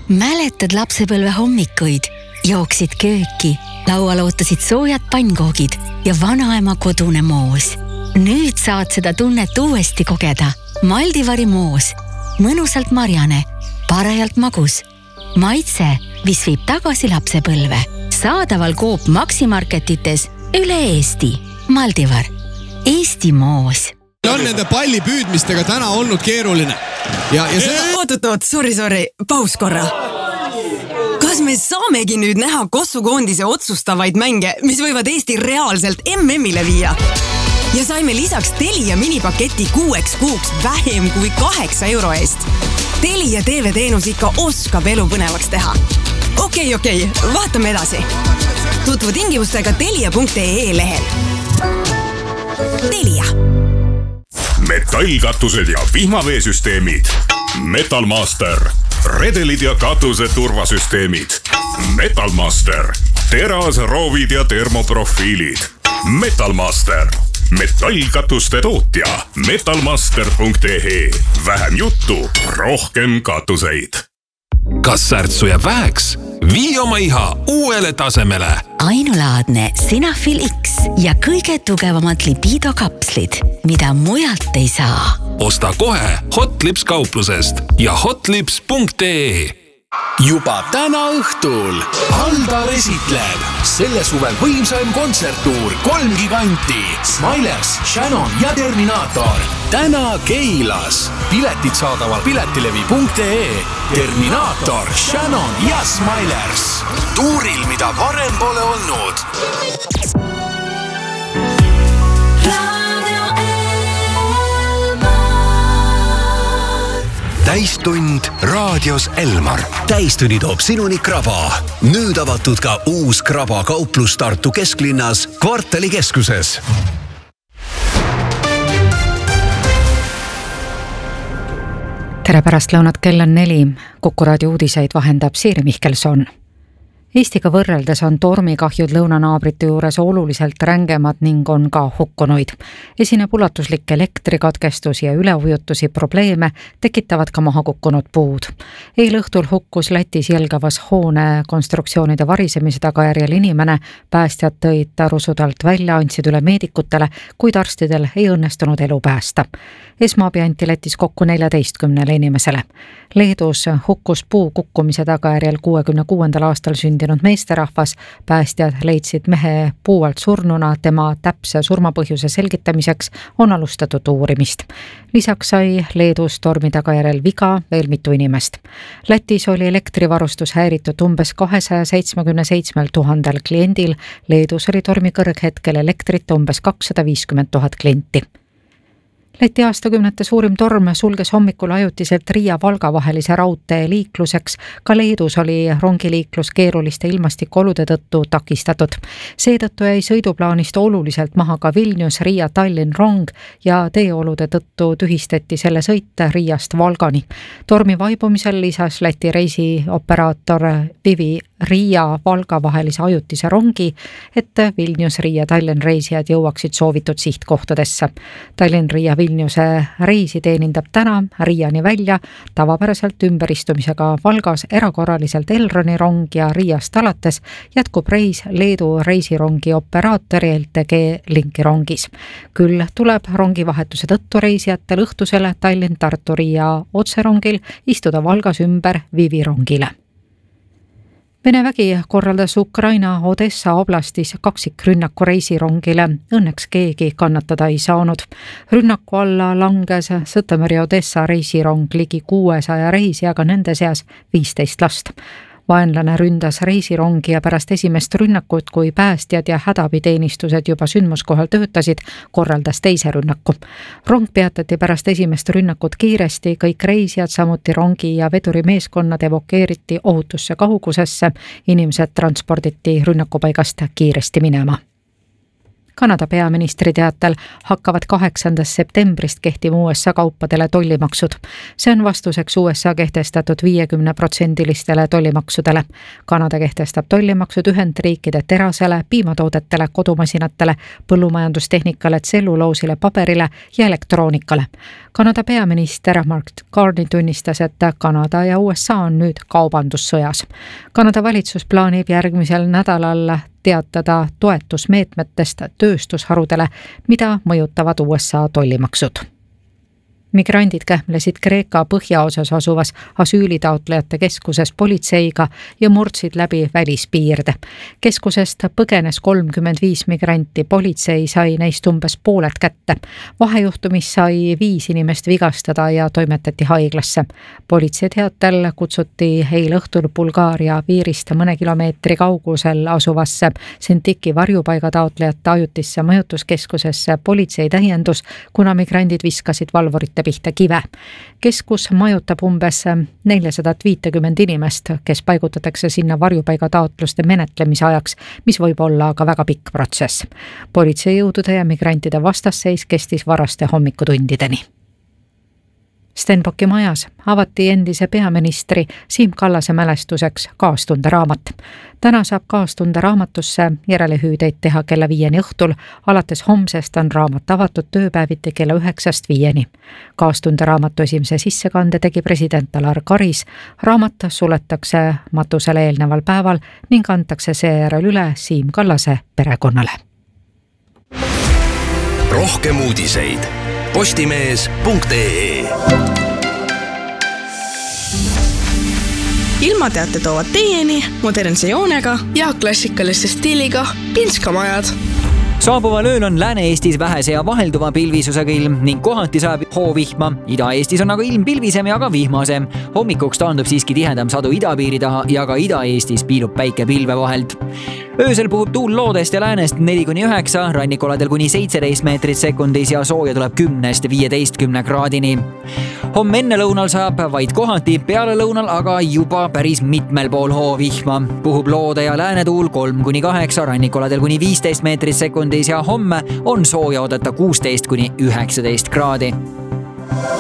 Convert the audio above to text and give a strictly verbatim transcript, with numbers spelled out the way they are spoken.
Mäletad lapsepõlve hommikuid? Jooksid kööki, laual ootasid soojad pannkoogid ja vanaema kodune moos. Nüüd saad seda tunnet uuesti kogeda. Maldivari moos. Mõnusalt marjane, parajalt magus. Maitse, mis viib tagasi lapsepõlve. Saadaval Coop Maximarketites üle Eesti. Maldivar. Eesti moos. On nende palli püüdmistega täna olnud keeruline. Ja, ja seda... Oot, oot, oot, sorry, sorry, paus korra. Kas me saamegi nüüd näha kossukoondise otsustavaid mänge, mis võivad Eesti reaalselt M M-ile viia? Ja saime lisaks Telia minipaketi kuueks kuuks vähem kui kaheksa euro eest. Telia T V-teenus ikka oskab elu põnevaks teha. Okei, okei, vaatame edasi. Tutvu tingimustega telia punkt ee lehel. Telia. Metallkatused ja vihmaveesüsteemid. Metalmaster. Redelid ja katuse turvasüsteemid. Metalmaster. Teras, roovid ja termoprofiilid. Metalmaster. Metallkatuste tootja. metalmaster punkt ee. Vähem juttu, rohkem katuseid. Kas särtsu jääb väheks? Vii oma iha uuele tasemele. Ainulaadne Sinafil X ja kõige tugevamad lipidokapslid, mida mujalt ei saa. Osta kohe Hotlips kauplusest ja hotlips punkt ee. Juba täna õhtul Aldar esitleb selle suve võimsaim kontserttuur kolm giganti Smilers, Shannon ja Terminaator. Täna Keilas. Piletid saadaval piletilevi punkt ee. Terminaator, Shannon ja Smilers. Tuuril, mida varem pole olnud. Täistund raadios Elmar. Täistunni toob sinuni Kraba. Nüüd avatud ka uus Kraba kauplus Tartu kesklinnas Kvartali keskuses. Tere pärast lõunat, kell on neli. Kuku raadio uudiseid vahendab Siiri Mihkelson. Eestiga võrreldes on tormikahjud lõunanaabrite juures oluliselt rängemad ning on ka hukkunuid. Esineb ulatuslik elektrikatkestusi ja üleujutusi probleeme tekitavad ka maha kukkunud puud. Eil õhtul hukkus Lätis jälgavas hoone konstruktsioonide varisemise tagajärjel inimene. Päästjad tõid tarusudalt välja, andsid üle meedikutele, kuid arstidel ei õnnestunud elu päästa. Esmaabi anti Lätis kokku neljateistkümnele inimesele. Leedus hukkus puu kukkumise tagajärjel kuuekümne kuuendal aastal sündinud meesterahvas. Päästjad leidsid mehe puualt surnuna, tema täpse surmapõhjuse selgitamiseks on alustatud uurimist. Lisaks sai Leedus tormi tagajärjel viga veel mitu inimest. Lätis oli elektrivarustus häiritud umbes kahesaja seitsmekümne seitsmel tuhandel kliendil. Leedus oli tormi kõrghetkel elektrit umbes kakssada viiskümmend tuhat klienti. Läti aastakümnete suurim torm sulges hommikul ajutiselt Riia-Valga vahelise raudtee liikluseks. Ka Leedus oli rongiliiklus keeruliste ilmastikolude tõttu takistatud. Seetõttu jäi sõiduplaanist oluliselt maha ka Vilnius Riia-Tallinn rong ja teeolude tõttu tühistati selle sõit Riiast Valgani. Tormi vaibumisel lisas Läti reisioperaator Vivi Riia-Valga vahelise ajutise rongi, et Vilnius Riia-Tallinn reisijad jõuaksid soovitud sihtkohtadesse. Tallinn-Riia Vilniuse reisi teenindab täna Riiani välja, tavapäraselt ümberistumisega Valgas erakorraliselt Elroni rong ja Riiast alates jätkub reis Leedu reisirongi operaatori L T G linki rongis. Küll tuleb rongivahetuse tõttu reisijatel õhtusele Tallinn-Tartu-Riia otserongil istuda Valgas ümber Vivi rongile. Vene vägi korraldas Ukraina Odessa oblastis kaksikrünnaku reisirongile. Õnneks keegi kannatada ei saanud. Rünnaku alla langes Sõtomõri Odessa reisirong ligi kuuesaja reisijaga, nende seas viisteist last. Vaenlane ründas reisirongi ja pärast esimest rünnakut, kui päästjad ja hädaabiteenistused juba sündmuskohal töötasid, korraldas teise rünnaku. Rong peatati pärast esimest rünnakut kiiresti, kõik reisijad, samuti rongi ja vedurimeeskonnad evakueeriti ohutusse kaugusesse, inimesed transporditi rünnakupaigast kiiresti minema. Kanada peaministri teatel hakkavad kaheksandast septembrist kehtima U S A kaupadele tollimaksud. See on vastuseks U S A kehtestatud viiekümne protsendilistele tollimaksudele. Kanada kehtestab tollimaksud Ühendriikide terasele, piimatoodetele, kodumasinatele, põllumajandustehnikale, tselluloosile, paberile ja elektroonikale. Kanada peaminister Mark Carney tunnistas, et Kanada ja U S A on nüüd kaubandussõjas. Kanada valitsus plaanib järgmisel nädalal teatada toetusmeetmetest tööstusharudele, mida mõjutavad U S A tollimaksud. Migrandid kähmlesid Kreeka põhjaosas asuvas asüülitaotlejate keskuses politseiga ja murdsid läbi välispiirde. Keskusest põgenes kolmkümmend viis migranti, politsei sai neist umbes pooled kätte. Vahejuhtumis sai viis inimest vigastada ja toimetati haiglasse. Politsei teatel kutsuti eile õhtul Bulgaaria piirist mõne kilomeetri kaugusel asuvasse Sentiki varjupaiga taotlejate ajutisse mõjutuskeskusesse politsei täiendus, kuna migrandid viskasid valvurit pihta kive. Keskus majutab umbes nelisada viiskümmend inimest, kes paigutatakse sinna varjupaiga taotluste menetlemise ajaks, mis võib olla aga väga pikk protsess. Politseijõudude ja migrantide vastasseis kestis varaste hommikutundideni. Stenbocki majas avati endise peaministri Siim Kallase mälestuseks kaastunde raamat. Täna saab kaastunde raamatusse järelehüüdeid teha kella viieni õhtul. Alates homsest on raamat avatud tööpäeviti kella üheksast viieni. Kaastunde raamatu esimese sissekande tegi president Alar Karis. Raamat suletakse matusele eelneval päeval ning antakse seejärel üle Siim Kallase perekonnale. Rohkem uudiseid postimees punkt ee. Ilmateate toovad teieni modernse joonega ja klassikaliste stiiliga Pinskamajad. Saabuval ööl on Lääne-Eestis vähese ja vahelduva pilvisusega ilm ning kohati saab hoovihma. Ida-Eestis on aga ilm pilvisem ja ka vihmasem. Hommikuks taandub siiski tihedam sadu idapiiri taha ja ka Ida-Eestis piilub päike pilve vahelt. Öösel puhub tuul loodest ja läänest neli kuni üheksa, rannikoladel kuni seitseteist meetrit sekundis ja sooja tuleb kümnest viieteistkümne kraadini. Homme enne lõunal saab vaid kohati, peale lõunal aga juba päris mitmel pool hoovihma. Puhub loode ja läänetuul kolm kuni kaheksa, rannikoladel kuni viisteist meetrit sekundis ja homme on sooja oodata kuusteist kuni üheksateist kraadi.